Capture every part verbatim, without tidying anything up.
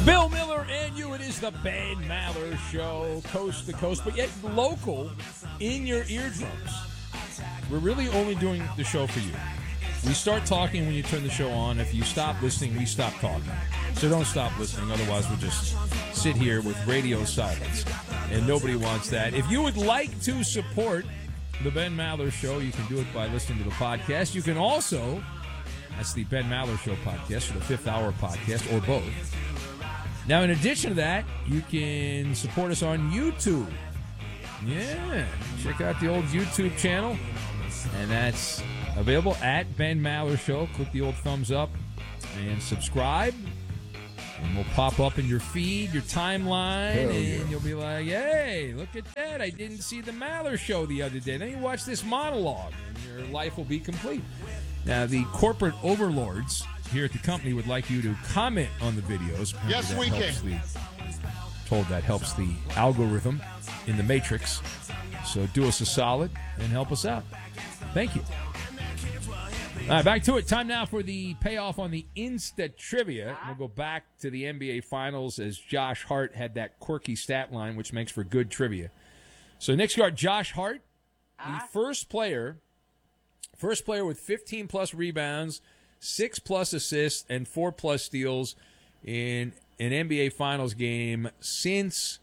Bill Miller and you. It is the Ben Maller Show, coast to coast, but yet local in your eardrums. We're really only doing the show for you. We start talking when you turn the show on. If you stop listening, we stop talking. So don't stop listening. Otherwise, we'll just sit here with radio silence. And nobody wants that. If you would like to support the Ben Maller Show, you can do it by listening to the podcast. You can also, that's the Ben Maller Show podcast or the Fifth Hour podcast, or both. Now, in addition to that, you can support us on YouTube. Yeah, check out the old YouTube channel. And that's available at Ben Maller Show. Click the old thumbs up and subscribe. And we'll pop up in your feed, your timeline, Hell and yeah. You'll be like, hey, look at that. I didn't see the Maller Show the other day. Then you watch this monologue, and your life will be complete. Now, the corporate overlords here at the company would like you to comment on the videos. Apparently yes, we can. The, told that helps the algorithm in the matrix. So do us a solid and help us out. Thank you. All right, back to it. Time now for the payoff on the Insta Trivia. We'll go back to the N B A Finals as Josh Hart had that quirky stat line, which makes for good trivia. So next guard, Josh Hart, the first player, first player with fifteen-plus rebounds, six-plus assists, and four-plus steals in an N B A Finals game since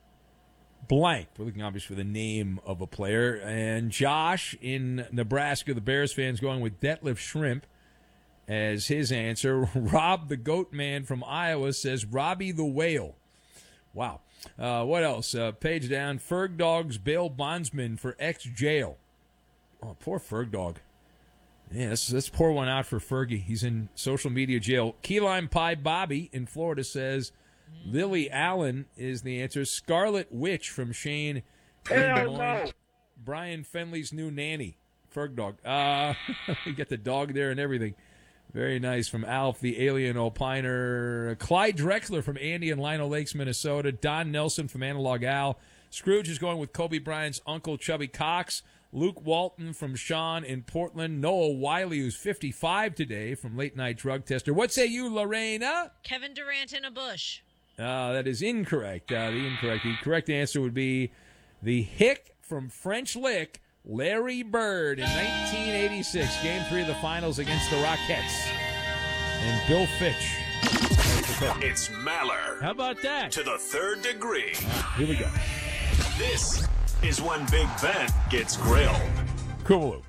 blank. We're looking, obviously, for the name of a player. And Josh in Nebraska, the Bears fans going with Detlef Shrimp as his answer. Rob the Goat Man from Iowa says Robbie the Whale. Wow. Uh, what else? Uh, page down, Ferg Dog's bail bondsman for ex-jail. Oh, poor Ferg Dog. Yeah, let's, let's pour one out for Fergie. He's in social media jail. Key Lime Pie Bobby in Florida says Lily Allen is the answer. Scarlet Witch from Shane. No. Brian Fenley's new nanny. Ferg Dog. Uh, you get the dog there and everything. Very nice from Alf, the alien opiner. Clyde Drexler from Andy and Lino Lakes, Minnesota. Don Nelson from Analog Al. Scrooge is going with Kobe Bryant's uncle, Chubby Cox. Luke Walton from Sean in Portland. Noah Wiley, who's fifty-five today, from Late Night Drug Tester. What say you, Lorena? Kevin Durant in a bush. Uh, that is incorrect. Uh, the incorrect. The correct answer would be the hick from French Lick, Larry Bird, in nineteen eighty-six. Game three of the finals against the Rockettes. And Bill Fitch. It's Maller. How about that? To the third degree. Here we go. This is when Big Ben gets grilled. Cool.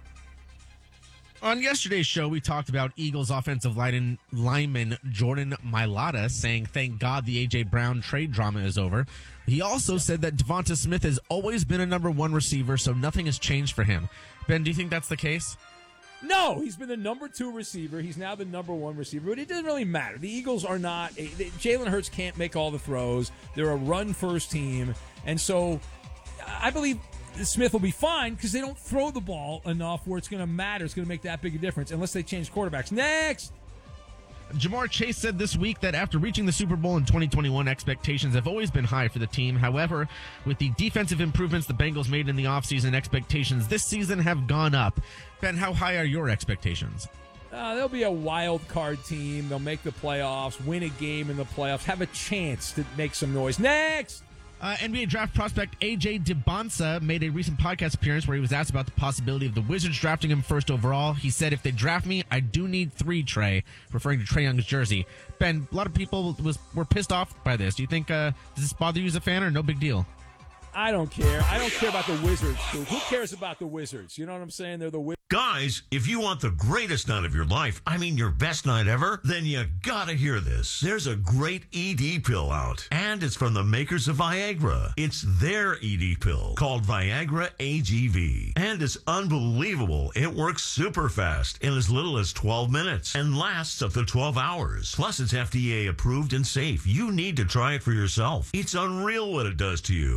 On yesterday's show, we talked about Eagles offensive line, lineman Jordan Mailata saying, thank God the A J. Brown trade drama is over. He also said that Devonta Smith has always been a number one receiver, so nothing has changed for him. Ben, do you think that's the case? No, he's been the number two receiver. He's now the number one receiver, but it doesn't really matter. The Eagles are not – Jalen Hurts can't make all the throws. They're a run-first team, and so I believe – Smith will be fine because they don't throw the ball enough where it's going to matter. It's going to make that big a difference unless they change quarterbacks. Next! Jamar Chase said this week that after reaching the Super Bowl in twenty twenty-one, expectations have always been high for the team. However, with the defensive improvements the Bengals made in the offseason, expectations this season have gone up. Ben, how high are your expectations? Uh, they'll be a wild card team. They'll make the playoffs, win a game in the playoffs, have a chance to make some noise. Next! Uh, N B A draft prospect A J DeBonsa made a recent podcast appearance where he was asked about the possibility of the Wizards drafting him first overall. He said, if they draft me, I do need three, Trey, referring to Trae Young's jersey. Ben, a lot of people was were pissed off by this. Do you think, uh, does this bother you as a fan or no big deal? I don't care. I don't care about the Wizards, dude. Who cares about the Wizards? You know what I'm saying? They're the Wizards. Guys, if you want the greatest night of your life, I mean your best night ever, then you gotta hear this. There's a great E D pill out, and it's from the makers of Viagra. It's their E D pill called Viagra A G V, and it's unbelievable. It works super fast in as little as twelve minutes and lasts up to twelve hours. Plus, it's F D A approved and safe. You need to try it for yourself. It's unreal what it does to you. Viagra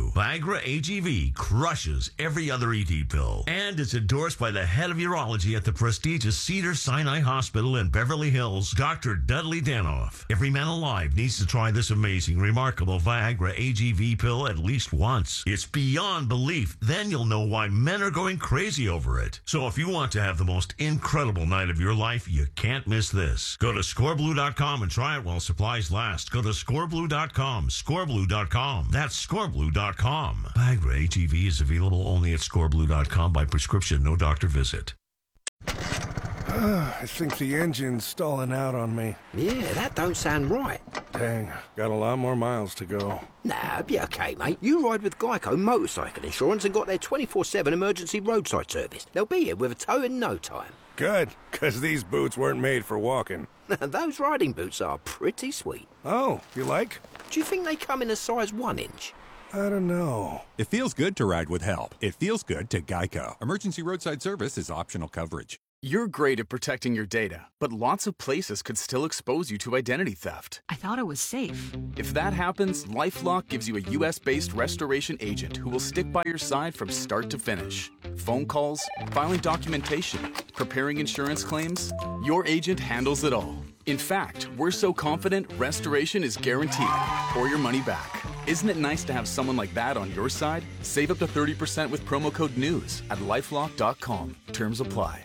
Viagra A G V crushes every other E D pill and is endorsed by the head of urology at the prestigious Cedars-Sinai Hospital in Beverly Hills, Doctor Dudley Danoff. Every man alive needs to try this amazing, remarkable Viagra A G V pill at least once. It's beyond belief. Then you'll know why men are going crazy over it. So if you want to have the most incredible night of your life, you can't miss this. Go to score blue dot com and try it while supplies last. Go to score blue dot com, score blue dot com. That's score blue dot com. Viagra A G V is available only at score blue dot com by prescription, no doctor visit. I think the engine's stalling out on me. Yeah, that don't sound right. Dang, got a lot more miles to go. Nah, be okay, mate. You ride with Geico Motorcycle Insurance and got their twenty-four seven emergency roadside service. They'll be here with a tow in no time. Good, because these boots weren't made for walking. Those riding boots are pretty sweet. Oh, you like? Do you think they come in a size one inch? I don't know. It feels good to ride with help. It feels good to Geico. Emergency roadside service is optional coverage. You're great at protecting your data, but lots of places could still expose you to identity theft. I thought it was safe. If that happens, LifeLock gives you a U S based restoration agent who will stick by your side from start to finish. Phone calls, filing documentation, preparing insurance claims, your agent handles it all. In fact, we're so confident restoration is guaranteed or your money back. Isn't it nice to have someone like that on your side? Save up to thirty percent with promo code NEWS at lifelock dot com. Terms apply.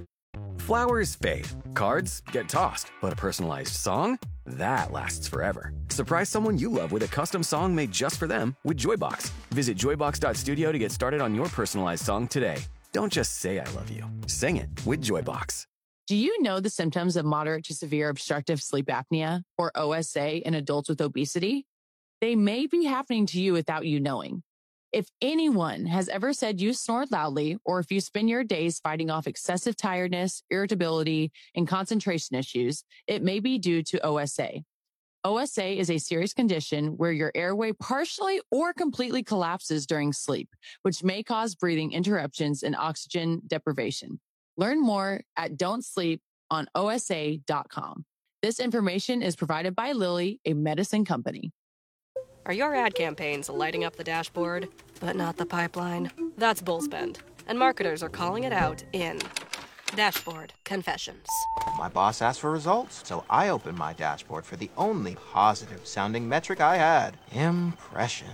Flowers fade, cards get tossed, but a personalized song? That lasts forever. Surprise someone you love with a custom song made just for them with Joybox. Visit joybox dot studio to get started on your personalized song today. Don't just say I love you. Sing it with Joybox. Do you know the symptoms of moderate to severe obstructive sleep apnea, or O S A, in adults with obesity? They may be happening to you without you knowing. If anyone has ever said you snore loudly, or if you spend your days fighting off excessive tiredness, irritability, and concentration issues, it may be due to O S A. O S A is a serious condition where your airway partially or completely collapses during sleep, which may cause breathing interruptions and oxygen deprivation. Learn more at don't sleep on O S A dot com. This information is provided by Lilly, a medicine company. Are your ad campaigns lighting up the dashboard, but not the pipeline? That's Bullspend, and marketers are calling it out in Dashboard Confessions. My boss asked for results, so I opened my dashboard for the only positive-sounding metric I had, impressions.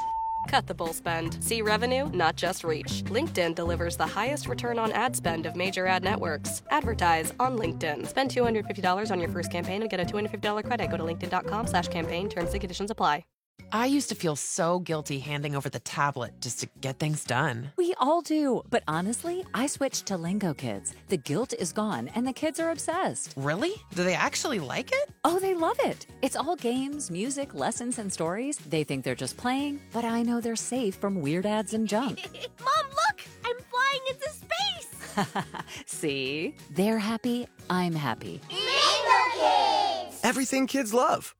Cut the bull spend. See revenue, not just reach. LinkedIn delivers the highest return on ad spend of major ad networks. Advertise on LinkedIn. Spend two hundred fifty dollars on your first campaign and get a two hundred fifty dollars credit. Go to linkedin dot com slash campaign. Terms and conditions apply. I used to feel so guilty handing over the tablet just to get things done. We all do. But honestly, I switched to Lingo Kids. The guilt is gone, and the kids are obsessed. Really? Do they actually like it? Oh, they love it. It's all games, music, lessons, and stories. They think they're just playing, but I know they're safe from weird ads and junk. Mom, look! I'm flying into space! See? They're happy. I'm happy. Lingo Kids! Everything kids love.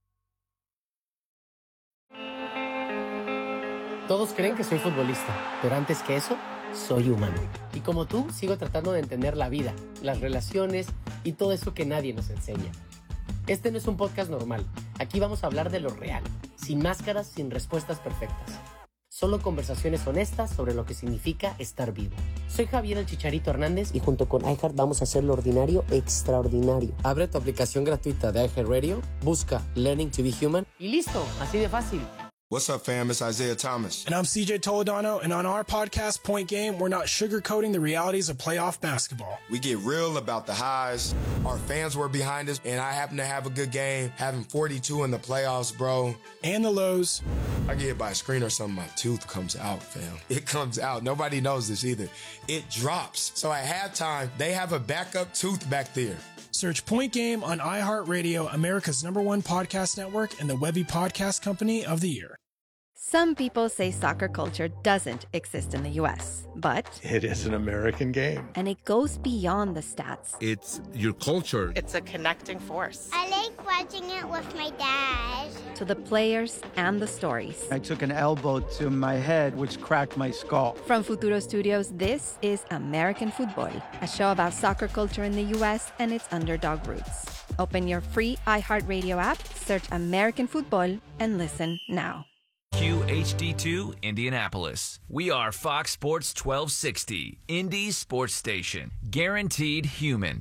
Todos creen que soy futbolista, pero antes que eso, soy humano. Y como tú, sigo tratando de entender la vida, las relaciones y todo eso que nadie nos enseña. Este no es un podcast normal. Aquí vamos a hablar de lo real, sin máscaras, sin respuestas perfectas. Solo conversaciones honestas sobre lo que significa estar vivo. Soy Javier el Chicharito Hernández y junto con iHeart vamos a hacer lo ordinario extraordinario. Abre tu aplicación gratuita de iHeartRadio, busca Learning to be Human y listo, así de fácil. What's up, fam? It's Isaiah Thomas. And I'm C J Toledano, and on our podcast, Point Game, we're not sugarcoating the realities of playoff basketball. We get real about the highs. Our fans were behind us, and I happen to have a good game, having forty-two in the playoffs, bro. And the lows. I get hit by a screen or something, my tooth comes out, fam. It comes out. Nobody knows this either. It drops. So at halftime, they have a backup tooth back there. Search Point Game on iHeartRadio, America's number one podcast network, and the Webby Podcast Company of the Year. Some people say soccer culture doesn't exist in the U S, but it is an American game. And it goes beyond the stats. It's your culture. It's a connecting force. I like watching it with my dad. To the players and the stories. I took an elbow to my head, which cracked my skull. From Futuro Studios, this is American Football, a show about soccer culture in the U S and its underdog roots. Open your free iHeartRadio app, search American Football, and listen now. Q H D two, Indianapolis. We are Fox Sports twelve sixty, Indy's sports station. Guaranteed human.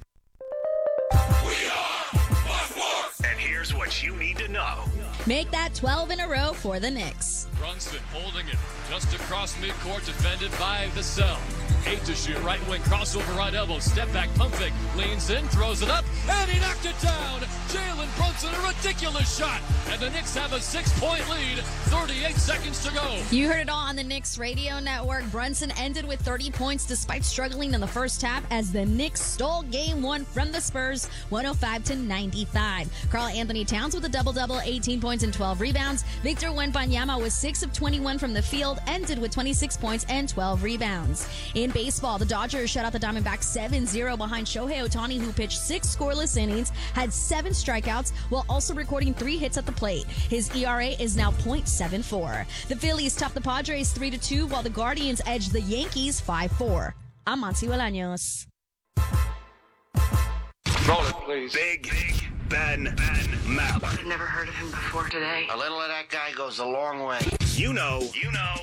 And here's what you need to know. Make that twelve in a row for the Knicks. Brunson holding it just across midcourt, defended by Vassell. Eight to shoot, right wing crossover, right elbow, step back, pump fake, leans in, throws it up, and he knocked it down. Jalen Brunson, a ridiculous shot, and the Knicks have a six-point lead. thirty-eight seconds to go. You heard it all on the Knicks radio network. Brunson ended with thirty points despite struggling in the first half as the Knicks stole game one from the Spurs, one oh five to ninety-five. Karl Anthony Towns with a double-double, eighteen points and twelve rebounds. Victor Wembanyama was six of twenty-one from the field, ended with twenty-six points and twelve rebounds. In baseball, the Dodgers shut out the Diamondbacks seven zero behind Shohei Ohtani, who pitched six scoreless innings, had seven strikeouts, while also recording three hits at the plate. His E R A is now point seven four. The Phillies topped the Padres three to two, while the Guardians edged the Yankees five four. I'm Monty Bolaños. Roll it, please. Big, big Ben, Ben Maller. I've never heard of him before today. A little of that guy goes a long way. You know, you know.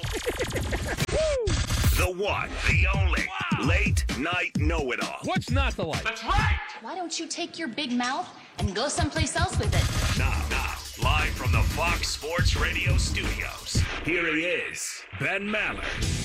The one, the only, wow. Late night know-it-all. What's not to like? That's right. Why don't you take your big mouth and go someplace else with it? Now, now, live from the Fox Sports Radio studios, here he is, Ben Maller.